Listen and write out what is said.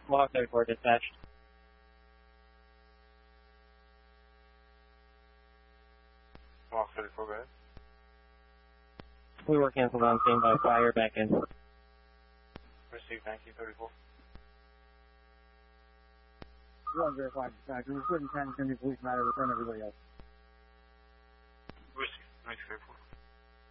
Block 34 dispatched. Block 34, go ahead. We were canceled on scene by fire back in. Received, thank you, 34. You want to verify dispatcher. We're putting 10 police matter within everybody else. Received, thank you, 34.